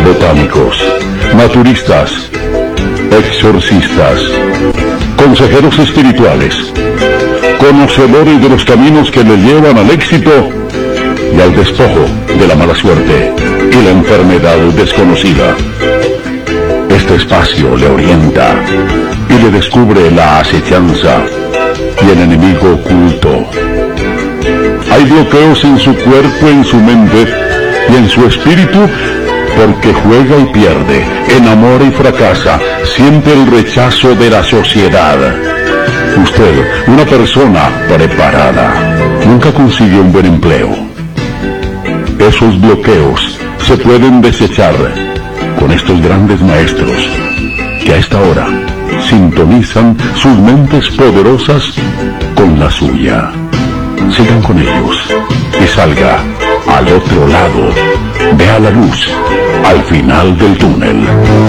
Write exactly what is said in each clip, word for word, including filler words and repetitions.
botánicos, naturistas, exorcistas, consejeros espirituales, conocedores de los caminos que le llevan al éxito y al despojo de la mala suerte y la enfermedad desconocida. Este espacio le orienta y le descubre la acechanza y el enemigo oculto. Hay bloqueos en su cuerpo, en su mente y en su espíritu, porque juega y pierde, enamora y fracasa, siente el rechazo de la sociedad. Usted, una persona preparada, nunca consigue un buen empleo. Esos bloqueos se pueden desechar con estos grandes maestros que a esta hora sintonizan sus mentes poderosas con la suya. Sigan con ellos y salga al otro lado. Vea la luz al final del túnel.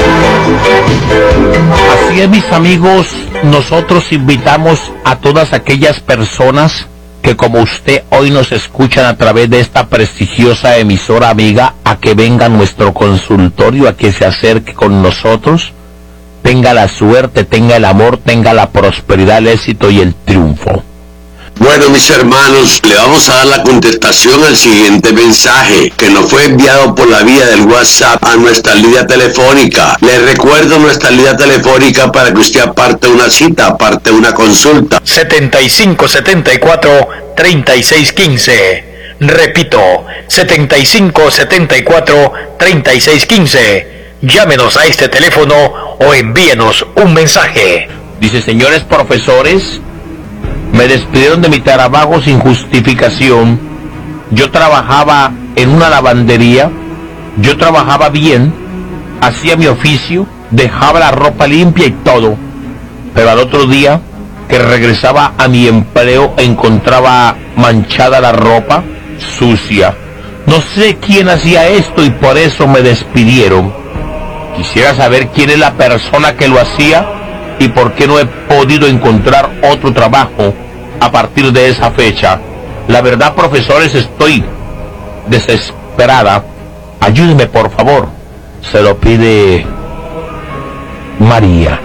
Así es, mis amigos, nosotros invitamos a todas aquellas personas que, como usted, hoy nos escuchan a través de esta prestigiosa emisora amiga, a que venga a nuestro consultorio, a que se acerque con nosotros, tenga la suerte, tenga el amor, tenga la prosperidad, el éxito y el triunfo. Bueno, mis hermanos, le vamos a dar la contestación al siguiente mensaje que nos fue enviado por la vía del WhatsApp a nuestra línea telefónica. Les recuerdo nuestra línea telefónica para que usted aparte una cita, aparte una consulta. setenta y cinco setenta y cuatro treinta y seis quince. Repito, setenta y cinco setenta y cuatro treinta y seis quince. Llámenos a este teléfono o envíenos un mensaje. Dice: señores profesores, me despidieron de mi trabajo sin justificación. Yo trabajaba en una lavandería, yo trabajaba bien, hacía mi oficio, dejaba la ropa limpia y todo. Pero al otro día que regresaba a mi empleo encontraba manchada la ropa, sucia. No sé quién hacía esto y por eso me despidieron. Quisiera saber quién es la persona que lo hacía y por qué no he podido encontrar otro trabajo a partir de esa fecha. La verdad, profesores, estoy desesperada. Ayúdeme, por favor. Se lo pide María.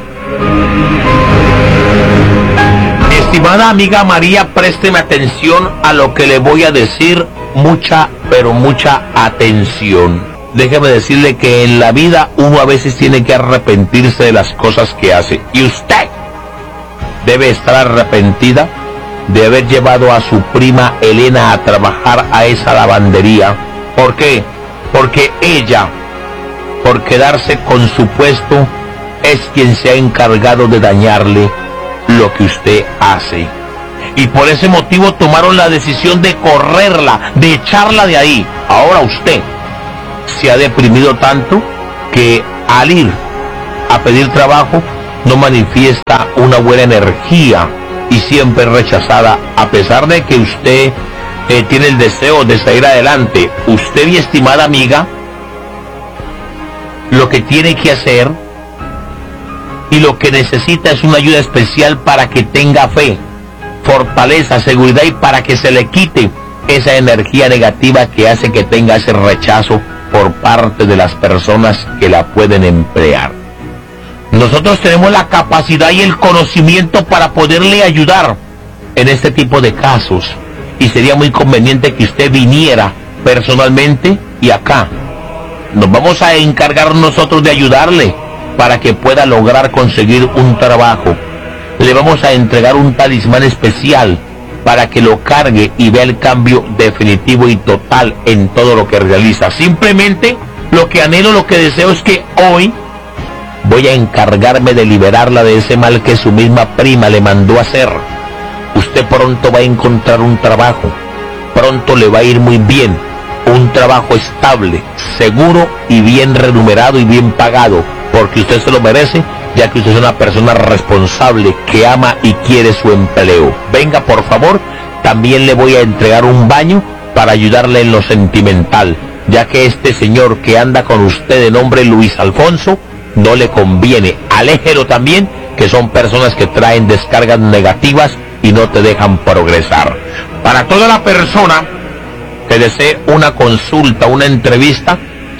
Estimada amiga María, présteme atención a lo que le voy a decir. Mucha, pero mucha atención. Déjeme decirle que en la vida uno a veces tiene que arrepentirse de las cosas que hace. Y usted debe estar arrepentida de haber llevado a su prima Elena a trabajar a esa lavandería. ¿Por qué? Porque ella, por quedarse con su puesto, es quien se ha encargado de dañarle lo que usted hace. Y por ese motivo tomaron la decisión de correrla, de echarla de ahí. Ahora usted se ha deprimido tanto que al ir a pedir trabajo no manifiesta una buena energía y siempre es rechazada, a pesar de que usted eh, tiene el deseo de salir adelante. Usted, mi estimada amiga, lo que tiene que hacer y lo que necesita es una ayuda especial para que tenga fe, fortaleza, seguridad y para que se le quite esa energía negativa que hace que tenga ese rechazo por parte de las personas que la pueden emplear. Nosotros tenemos la capacidad y el conocimiento para poderle ayudar en este tipo de casos, y sería muy conveniente que usted viniera personalmente y acá. Nos vamos a encargar nosotros de ayudarle para que pueda lograr conseguir un trabajo. Le vamos a entregar un talismán especial para que lo cargue y vea el cambio definitivo y total en todo lo que realiza. Simplemente lo que anhelo, lo que deseo es que hoy voy a encargarme de liberarla de ese mal que su misma prima le mandó a hacer. Usted pronto va a encontrar un trabajo, pronto le va a ir muy bien, un trabajo estable, seguro y bien remunerado y bien pagado, porque usted se lo merece, ya que usted es una persona responsable que ama y quiere su empleo. Venga, por favor, también le voy a entregar un baño para ayudarle en lo sentimental, ya que este señor que anda con usted de nombre Luis Alfonso no le conviene. Aléjelo también, que son personas que traen descargas negativas y no te dejan progresar. Para toda la persona que desee una consulta, una entrevista,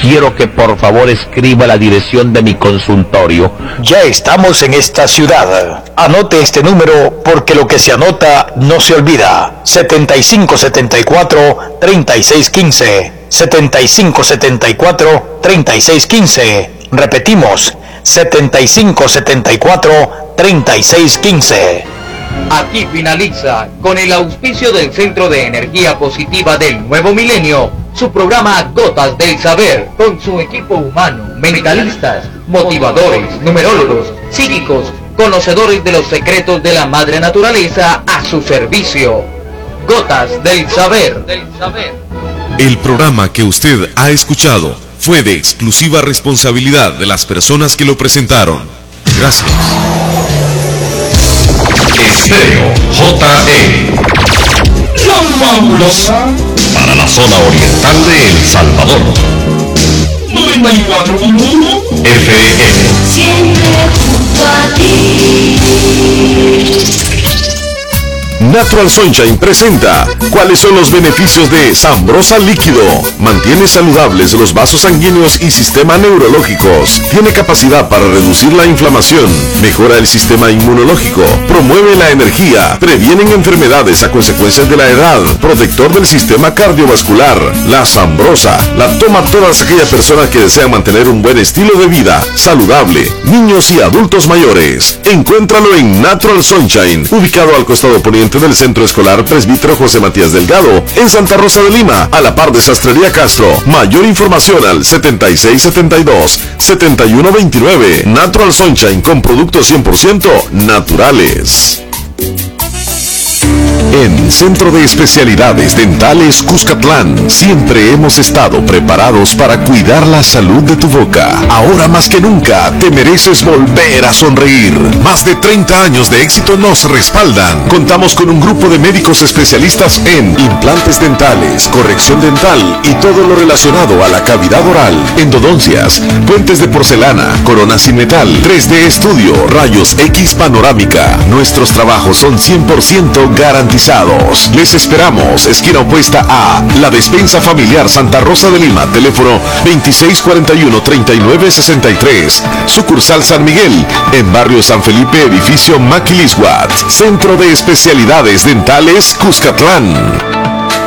quiero que por favor escriba la dirección de mi consultorio. Ya estamos en esta ciudad. Anote este número porque lo que se anota no se olvida. setenta y cinco setenta y cuatro, treinta y seis quince. setenta y cinco setenta y cuatro, treinta y seis quince. Repetimos, setenta y cinco setenta y cuatro, treinta y seis quince. Aquí finaliza, con el auspicio del Centro de Energía Positiva del Nuevo Milenio, su programa Gotas del Saber, con su equipo humano, mentalistas, motivadores, numerólogos, psíquicos, conocedores de los secretos de la madre naturaleza a su servicio. Gotas del Saber. El programa que usted ha escuchado fue de exclusiva responsabilidad de las personas que lo presentaron. Gracias. Estéreo J E, la fabulosa, para la zona oriental de El Salvador. noventa y cuatro punto uno F M. Siempre junto a ti. Natural Sunshine presenta ¿cuáles son los beneficios de Sambrosa Líquido? Mantiene saludables los vasos sanguíneos y sistema neurológicos. Tiene capacidad para reducir la inflamación, mejora el sistema inmunológico, promueve la energía, previenen enfermedades a consecuencias de la edad, protector del sistema cardiovascular. La Sambrosa la toma todas aquellas personas que desean mantener un buen estilo de vida saludable, niños y adultos mayores. Encuéntralo en Natural Sunshine, ubicado al costado poniente del Centro Escolar Presbítero José Matías Delgado, en Santa Rosa de Lima, a la par de Sastrería Castro. Mayor información al setenta y seis setenta y dos, setenta y uno veintinueve. Natural Sunshine, con productos cien por ciento naturales. En Centro de Especialidades Dentales Cuscatlán, siempre hemos estado preparados para cuidar la salud de tu boca. Ahora más que nunca, te mereces volver a sonreír. Más de treinta años de éxito nos respaldan. Contamos con un grupo de médicos especialistas en implantes dentales, corrección dental y todo lo relacionado a la cavidad oral, endodoncias, puentes de porcelana, coronas sin metal, tres D estudio, rayos X panorámica. Nuestros trabajos son cien por ciento garantizados. Les esperamos, esquina opuesta a La Despensa Familiar Santa Rosa de Lima, teléfono veintiséis cuarenta y uno, treinta y nueve sesenta y tres, sucursal San Miguel, en barrio San Felipe, edificio Maquilisguat. Centro de Especialidades Dentales Cuscatlán.